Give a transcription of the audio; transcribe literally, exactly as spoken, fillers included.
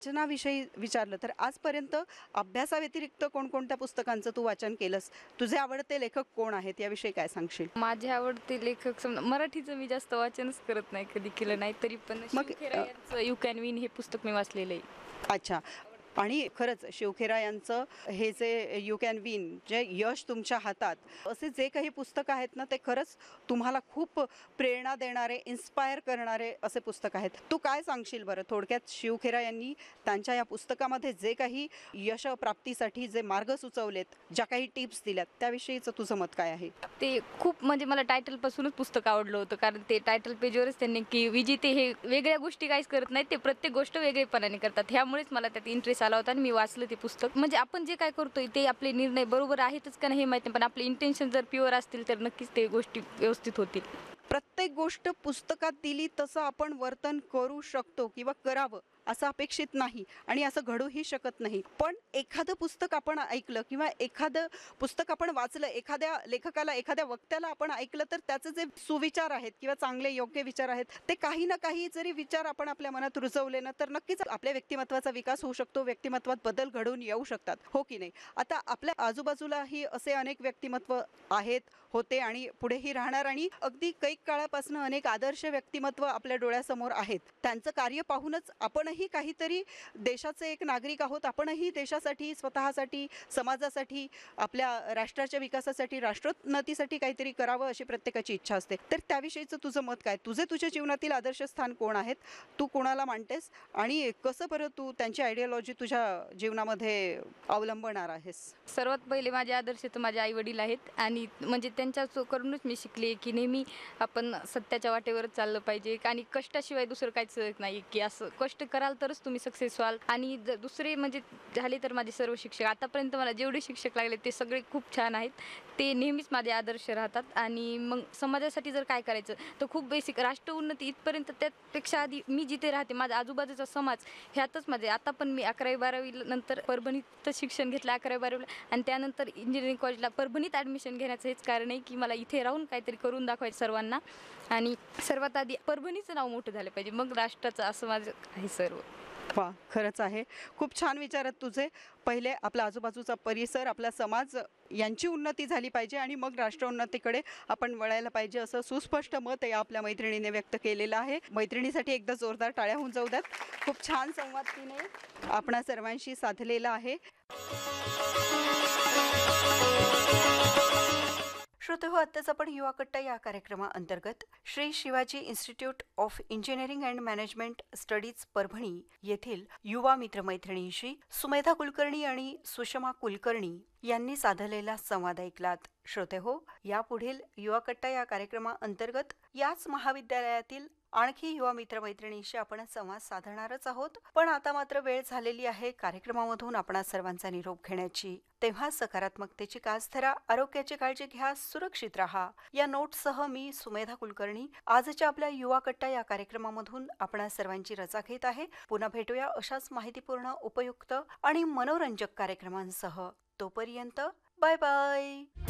वाचनाविषयी विचारलं तर आजपर्यंत अभ्यासाव्यतिरिक्त कोणकोणत्या पुस्तकांचं तू वाचन केलंस? तुझे आवडते लेखक कोण आहेत याविषयी काय सांगशील? माझे आवडते लेखक समजा मराठीचं मी जास्त वाचनच करत नाही, कधी केलं नाही. तरी पण मग, शिवखेरा अ, यांचं यू कॅन विन हे पुस्तक मी वाचलेलं आहे. अच्छा. आणि खरंच शिवखेरा यांचं हे जे यू कॅन विन, जे यश तुमच्या हातात, असे जे काही पुस्तकं आहेत ना, ते खरंच तुम्हाला खूप प्रेरणा देणारे, इन्स्पायर करणारे असे पुस्तक आहेत. तू काय सांगशील बरं थोडक्यात शिवखेरा यांनी त्यांच्या या पुस्तकामध्ये जे काही यशप्राप्तीसाठी जे मार्ग सुचवलेत, ज्या काही टिप्स दिल्यात, त्याविषयीचं तुझं मत काय आहे? ते खूप म्हणजे मला टायटलपासूनच पुस्तक आवडलं होतं. कारण ते टायटल पेजवरच त्यांनी की विजेते हे वेगळ्या गोष्टी काहीच करत नाहीत, ते प्रत्येक गोष्ट वेगळेपणाने करतात. ह्यामुळेच मला त्यात इंटरेस्ट आला होता आणि मी वाचलं ते पुस्तक. म्हणजे आपण जे काय करतोय ते आपले निर्णय बरोबर आहेतच का नाही हे माहीत नाही, पण आपले इंटेन्शन जर प्युअर असतील तर नक्कीच ते गोष्टी व्यवस्थित होतील. प्रत्येक गोष्ट पुस्तकात दिली तसं आपण वर्तन करू शकतो किंवा करावं असं अपेक्षित नाही आणि असं घडूही शकत नाही. पण एखादं पुस्तक आपण ऐकलं किंवा एखादं पुस्तक आपण वाचलं, एखाद्या लेखकाला, एखाद्या वक्त्याला आपण ऐकलं, तर त्याचे जे सुविचार आहेत किंवा चांगले योग्य विचार आहेत, ते काही ना काही जरी विचार आपण आपल्या मनात रुजवले ना, तर नक्कीच आपल्या व्यक्तिमत्वाचा विकास होऊ शकतो, व्यक्तिमत्वात बदल घडून येऊ शकतात, हो की नाही? आता आपल्या आजूबाजूलाही असे अनेक व्यक्तिमत्व आहेत, होते आणि पुढेही राहणार आणि अगदी कैक काळापासून अनेक आदर्श व्यक्तिमत्व आपल्या डोळ्यासमोर आहेत. त्यांचं कार्य पाहूनच आपणही काहीतरी देशाचे एक नागरिक आहोत, आपणही देशासाठी, स्वतःसाठी, समाजासाठी, आपल्या राष्ट्राच्या विकासासाठी, राष्ट्रोन्नतीसाठी काहीतरी करावं अशी प्रत्येकाची इच्छा असते. तर त्याविषयीचं तुझं मत काय? तुझे तुझ्या जीवनातील आदर्श स्थान कोण आहेत? तू कोणाला मानतेस आणि कसं बरं तू त्यांची आयडियोलॉजी तुझ्या जीवनामध्ये अवलंबणार आहेस? सर्वात पहिले माझे आदर्श तर माझे आई-वडील आहेत आणि म्हणजे त्यांच्याकडूनच मी शिकले की नेहमी आपण सत्याच्या वाटेवरच चाललं पाहिजे आणि कष्टाशिवाय दुसरं काहीच नाही, की असं कष्ट कराल तरच तुम्ही सक्सेस व्हाल. आणि जर दुसरे म्हणजे झाले तर माझे सर्व शिक्षक, आतापर्यंत मला जेवढे शिक्षक लागले ते सगळे खूप छान आहेत. ते नेहमीच माझे आदर्श राहतात. आणि मग समाजासाठी जर काय करायचं तर खूप बेसिक राष्ट्र उन्नती इथपर्यंत, त्यापेक्षा आधी मी जिथे राहते माझा आजूबाजूचा समाज ह्यातच माझे. आता पण मी अकरावी बारावी नंतर परभणीत शिक्षण घेतलं अकरावी बारावीला आणि त्यानंतर इंजिनिअरिंग कॉलेजला परभणीत ॲडमिशन घेण्याचं हेच कारण आहे की मला इथे राहून काहीतरी करून दाखवायचं सर्वांना आणि सर्वात आधी परभणीचं नाव मोठं झालं पाहिजे, मग राष्ट्राचं, असं माझं आहे सर्व. वा, खरंच आहे. खूप छान विचार आहेत तुझे. पहिले आपला आजूबाजूचा परिसर, आपला समाज यांची उन्नती झाली पाहिजे आणि मग राष्ट्रोन्नतीकडे आपण वळायला पाहिजे, असं सुस्पष्ट मत आहे आपल्या मैत्रिणीने व्यक्त केलेलं आहे. मैत्रिणीसाठी एकदा जोरदार टाळ्या होऊन जाऊ द्यात. खूप छान संवाद तिने आपणा सर्वांशी साधलेला आहे. श्रोतेहो, आत्ताच आपण युवा कट्टा या कार्यक्रमाअंतर्गत Shri Shivaji institute of engineering and management studies Parbhani येथील युवा मित्रमैत्रिणींशी सुमेधा कुलकर्णी आणि सुषमा कुलकर्णी यांनी साधलेला संवाद ऐकलात. श्रोतेहो, यापुढील युवा कट्टा या कार्यक्रमाअंतर्गत याच महाविद्यालयातील आणखी युवा मित्रमैत्रिणींशी आपण संवाद साधणारच आहोत. पण आता मात्र वेळ झालेली आहे कार्यक्रमामधून आपणा सर्वांचा निरोप घेण्याची. तेव्हा सकारात्मकतेची कास धरा, आरोग्याची काळजी घ्या, सुरक्षित राहा या नोटसह मी सुमेधा कुलकर्णी आजच्या आपल्या युवा कट्टा या कार्यक्रमामधून आपणा सर्वांची रजा घेत आहे. पुन्हा भेटूया अशाच माहितीपूर्ण, उपयुक्त आणि मनोरंजक कार्यक्रमांसह. तोपर्यंत बाय बाय.